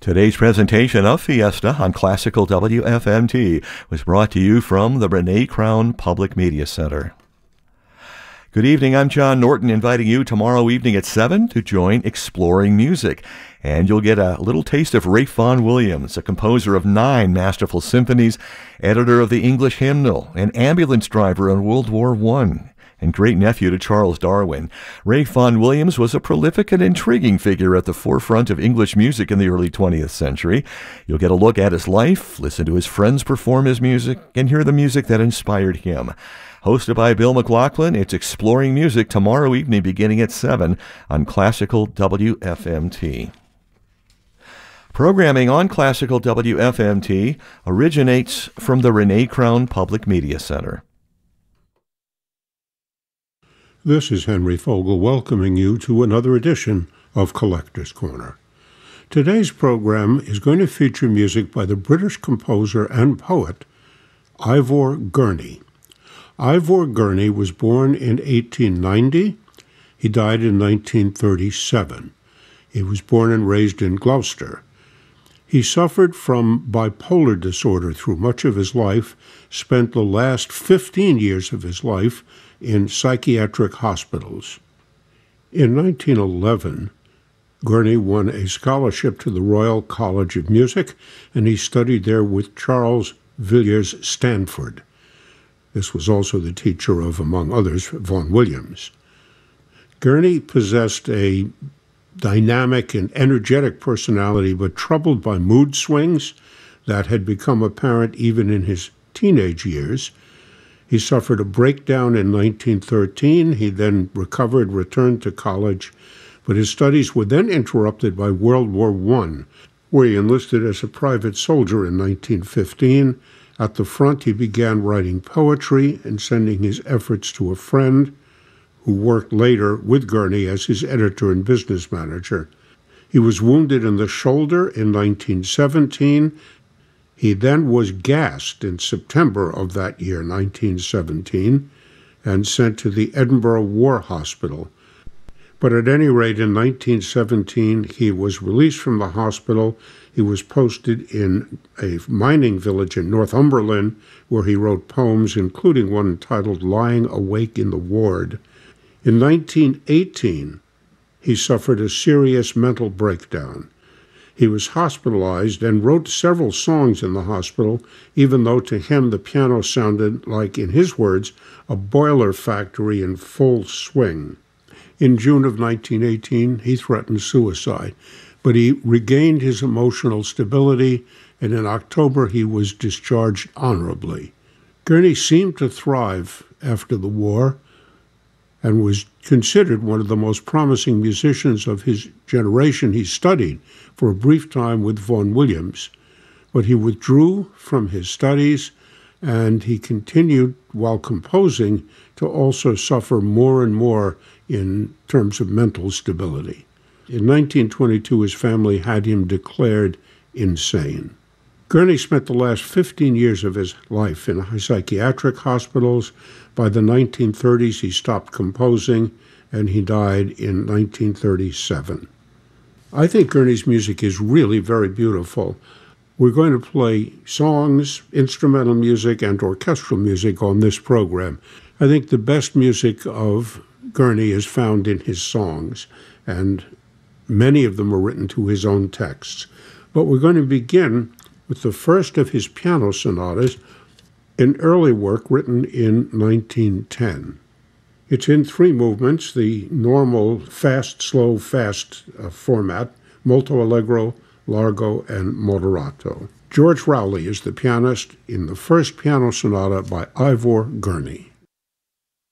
Today's presentation of Fiesta on Classical WFMT was brought to you from the Brene Crown Public Media Center. Good evening, I'm John Norton, inviting you tomorrow evening at 7 to join Exploring Music. And you'll get a little taste of Ralph Vaughan Williams, a composer of 9 masterful symphonies, editor of the English Hymnal, an ambulance driver in World War I, and great-nephew to Charles Darwin. Ralph Vaughan Williams was a prolific and intriguing figure at the forefront of English music in the early 20th century. You'll get a look at his life, listen to his friends perform his music, and hear the music that inspired him. Hosted by Bill McLaughlin, it's Exploring Music tomorrow evening beginning at 7 on Classical WFMT. Programming on Classical WFMT originates from the Brene Crown Public Media Center. This is Henry Fogel welcoming you to another edition of Collector's Corner. Today's program is going to feature music by the British composer and poet Ivor Gurney. Ivor Gurney was born in 1890. He died in 1937. He was born and raised in Gloucester. He suffered from bipolar disorder through much of his life, spent the last 15 years of his life in psychiatric hospitals. In 1911, Gurney won a scholarship to the Royal College of Music, and he studied there with Charles Villiers Stanford. This was also the teacher of, among others, Vaughan Williams. Gurney possessed a dynamic and energetic personality, but troubled by mood swings that had become apparent even in his teenage years. He suffered a breakdown in 1913. He then recovered, returned to college, but his studies were then interrupted by World War I, where he enlisted as a private soldier in 1915. At the front, he began writing poetry and sending his efforts to a friend who worked later with Gurney as his editor and business manager. He was wounded in the shoulder in 1917. He then was gassed in September of that year, 1917, and sent to the Edinburgh War Hospital. But at any rate, in 1917, he was released from the hospital. He was posted in a mining village in Northumberland, where he wrote poems, including one entitled Lying Awake in the Ward. In 1918, he suffered a serious mental breakdown. He was hospitalized and wrote several songs in the hospital, even though to him the piano sounded like, in his words, a boiler factory in full swing. In June of 1918, he threatened suicide, but he regained his emotional stability, and in October he was discharged honorably. Gurney seemed to thrive after the war and was considered one of the most promising musicians of his generation. He studied for a brief time with Vaughan Williams, but he withdrew from his studies, and he continued, while composing, to also suffer more and more in terms of mental stability. In 1922, his family had him declared insane. Gurney spent the last 15 years of his life in psychiatric hospitals. By the 1930s, he stopped composing, and he died in 1937. I think Gurney's music is really very beautiful. We're going to play songs, instrumental music, and orchestral music on this program. I think the best music of Gurney is found in his songs, and many of them are written to his own texts. But we're going to begin with the first of his piano sonatas, an early work written in 1910. It's in 3 movements, the normal fast, slow, fast format, molto allegro, largo, and moderato. George Rowley is the pianist in the first piano sonata by Ivor Gurney.